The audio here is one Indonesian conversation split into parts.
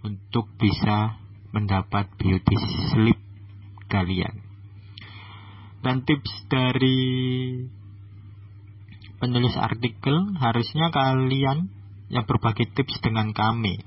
untuk bisa mendapat beauty sleep kalian. Dan tips dari penulis artikel, harusnya kalian yang berbagi tips dengan kami.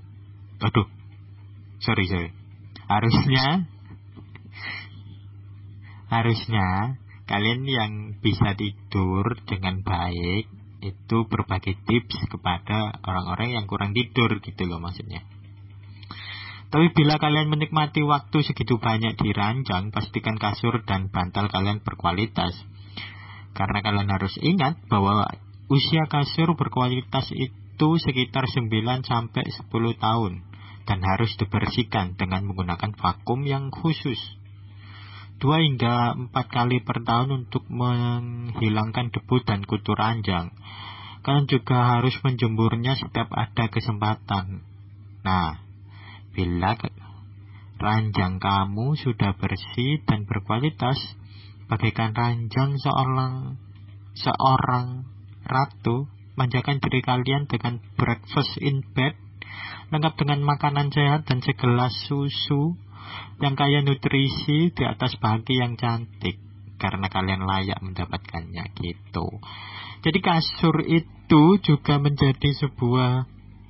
Harusnya kalian yang bisa tidur dengan baik itu berbagi tips kepada orang-orang yang kurang tidur gitu loh maksudnya. Tapi bila kalian menikmati waktu segitu banyak di ranjang, pastikan kasur dan bantal kalian berkualitas. Karena kalian harus ingat bahwa usia kasur berkualitas itu sekitar 9-10 tahun dan harus dibersihkan dengan menggunakan vakum yang khusus 2 hingga 4 kali per tahun untuk menghilangkan debu dan kutu ranjang. Kalian juga harus menjemurnya setiap ada kesempatan. Nah, bila ranjang kamu sudah bersih dan berkualitas, bagaikan ranjang seorang ratu, manjakan diri kalian dengan breakfast in bed, lengkap dengan makanan sehat dan segelas susu yang kaya nutrisi di atas bagi yang cantik, karena kalian layak mendapatkannya gitu. Jadi kasur itu juga menjadi sebuah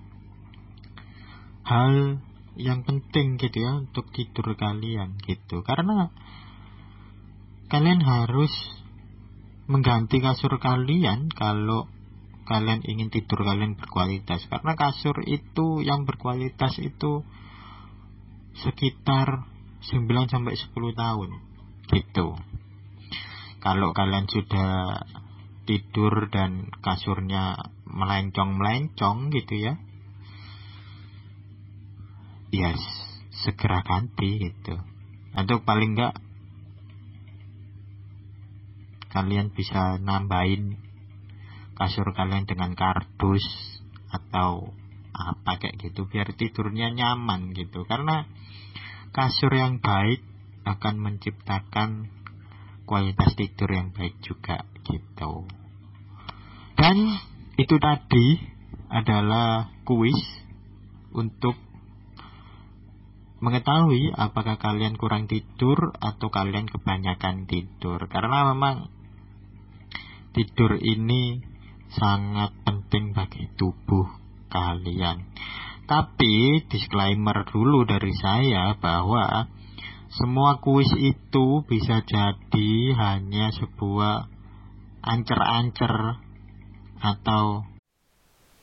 hal yang penting gitu ya untuk tidur kalian gitu, karena kalian harus mengganti kasur kalian kalau kalian ingin tidur kalian berkualitas, karena kasur itu yang berkualitas itu sekitar 9-10 tahun gitu. Kalau kalian sudah tidur dan kasurnya melencong gitu ya, segera ganti gitu. Atau paling enggak kalian bisa nambahin kasur kalian dengan kardus atau apa kayak gitu biar tidurnya nyaman gitu. Karena kasur yang baik akan menciptakan kualitas tidur yang baik juga gitu. Dan itu tadi adalah kuis untuk mengetahui apakah kalian kurang tidur atau kalian kebanyakan tidur. Karena memang tidur ini sangat penting bagi tubuh kalian. Tapi disclaimer dulu dari saya bahwa semua kuis itu bisa jadi hanya sebuah ancer-ancer atau